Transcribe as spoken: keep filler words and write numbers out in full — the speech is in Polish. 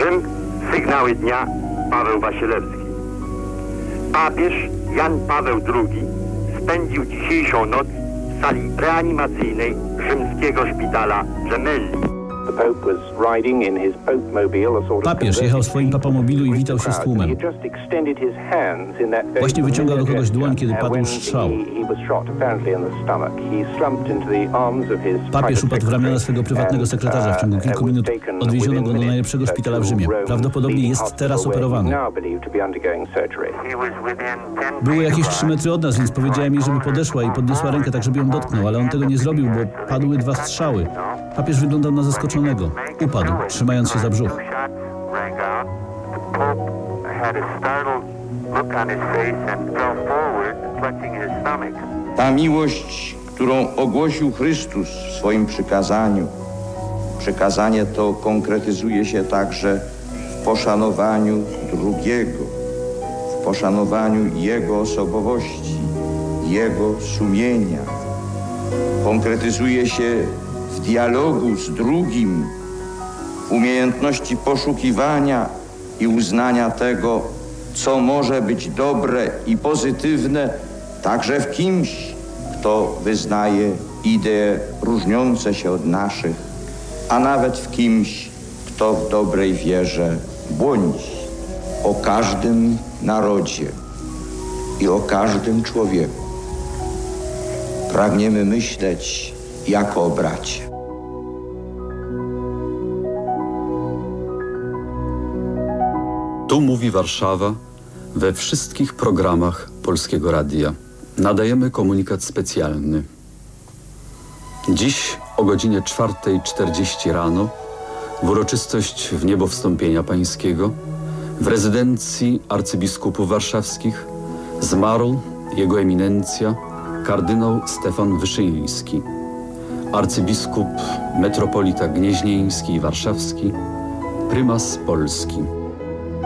Rzym, sygnały dnia, Paweł Wasilewski. Papież Jan Paweł drugi spędził dzisiejszą noc w sali reanimacyjnej rzymskiego szpitala Gemelli. Papież jechał swoim papamobilu i witał się z tłumem. Właśnie wyciągał do kogoś dłoń, kiedy padł strzał. Papież upadł w ramiona swego prywatnego sekretarza. W ciągu kilku minut odwieziono go do najlepszego szpitala w Rzymie. Prawdopodobnie jest teraz operowany. Było jakieś trzy metry od nas, więc powiedziałem jej, żeby podeszła i podniosła rękę tak, żeby ją dotknął, ale on tego nie zrobił, bo padły dwa strzały. Papież wyglądał na zaskoczonego. Upadł, trzymając się za brzuch. Ta miłość, którą ogłosił Chrystus w swoim przykazaniu, przykazanie to konkretyzuje się także w poszanowaniu drugiego, w poszanowaniu Jego osobowości, Jego sumienia. Konkretyzuje się w dialogu z drugim, w umiejętności poszukiwania i uznania tego, co może być dobre i pozytywne, także w kimś, kto wyznaje idee różniące się od naszych, a nawet w kimś, kto w dobrej wierze błądzi. O każdym narodzie i o każdym człowieku pragniemy myśleć jako o bracie. Tu mówi Warszawa we wszystkich programach Polskiego Radia. Nadajemy komunikat specjalny. Dziś o godzinie czwartej czterdzieści rano w uroczystość w niebo wstąpienia pańskiego w rezydencji arcybiskupów warszawskich zmarł jego eminencja kardynał Stefan Wyszyński, arcybiskup, metropolita gnieźnieński i warszawski, prymas Polski.